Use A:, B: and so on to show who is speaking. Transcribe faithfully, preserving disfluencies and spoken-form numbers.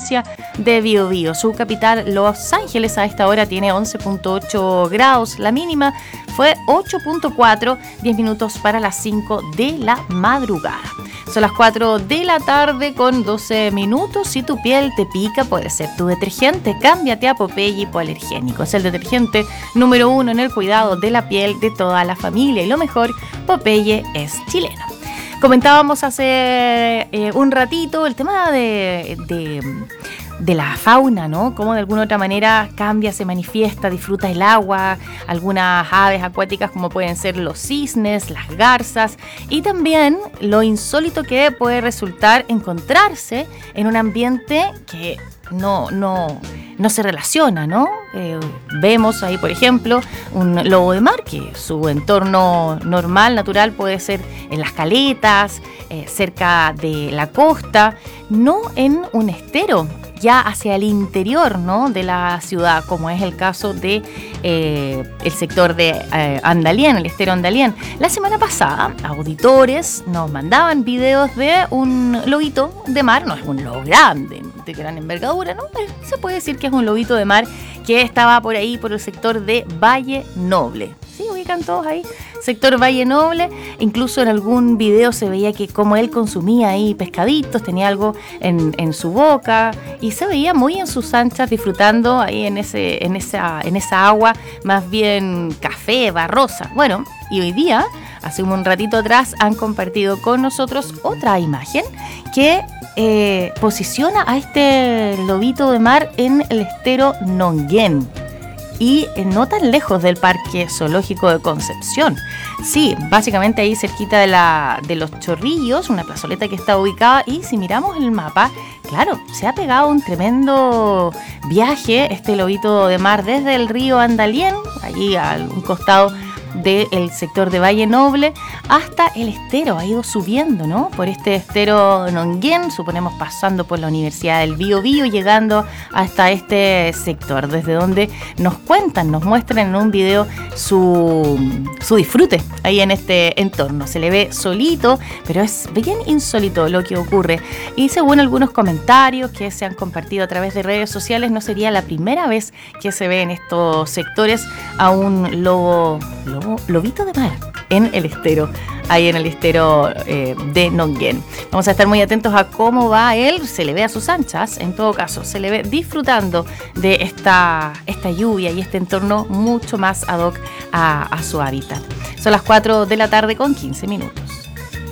A: provincia de Biobío. Su capital, Los Ángeles, a esta hora tiene once punto ocho grados. La mínima fue ocho punto cuatro, diez minutos para las cinco de la madrugada. Son las cuatro de la tarde con doce minutos. Si tu piel te pica, puede ser tu detergente. Cámbiate a Popeye Hipoalergénico. Es el detergente número uno en el cuidado de la piel de toda la familia. Y lo mejor, Popeye es chileno. Comentábamos hace eh, un ratito el tema de, de, de la fauna, ¿no? Cómo de alguna u otra manera cambia, se manifiesta, disfruta el agua, algunas aves acuáticas como pueden ser los cisnes, las garzas, y también lo insólito que puede resultar encontrarse en un ambiente que no, no, no se relaciona, ¿no? Eh, vemos ahí, por ejemplo, un lobo de mar, que su entorno normal, natural, puede ser en las caletas, eh, cerca de la costa, no en un estero, ya hacia el interior, ¿no?, de la ciudad, como es el caso de eh, el sector de eh, Andalién, el estero Andalién. La semana pasada, auditores nos mandaban videos de un lobito de mar, no es un lobo grande, de gran envergadura, ¿no? Se puede decir que es un lobito de mar que estaba por ahí, por el sector de Valle Noble. Sí, ubican todos ahí, sector Valle Noble. Incluso en algún video se veía que como él consumía ahí pescaditos, tenía algo en, en su boca y se veía muy en sus anchas disfrutando ahí en, ese, en, esa, en esa agua más bien café, barrosa. Bueno, y hoy día, hace un ratito atrás, han compartido con nosotros otra imagen que eh, posiciona a este lobito de mar en el estero Nonguén. Y no tan lejos del Parque Zoológico de Concepción. Sí, básicamente ahí cerquita de, la, de los Chorrillos, una plazoleta que está ubicada. Y si miramos el mapa, claro, se ha pegado un tremendo viaje este lobito de mar desde el río Andalién, allí a un costado del sector de Valle Noble, hasta el estero. Ha ido subiendo, ¿no?, por este estero Nonguén, suponemos pasando por la Universidad del Biobío, llegando hasta este sector, desde donde nos cuentan, nos muestran en un video su, su disfrute ahí en este entorno. Se le ve solito, pero es bien insólito lo que ocurre. Y según algunos comentarios que se han compartido a través de redes sociales, no sería la primera vez que se ve en estos sectores a un lobo, lobo lobito de mar en el estero, ahí en el estero eh, de Nonguén. Vamos a estar muy atentos a cómo va él. Se le ve a sus anchas, en todo caso, se le ve disfrutando de esta, esta lluvia y este entorno mucho más ad hoc a, a su hábitat. Son las cuatro de la tarde con quince minutos.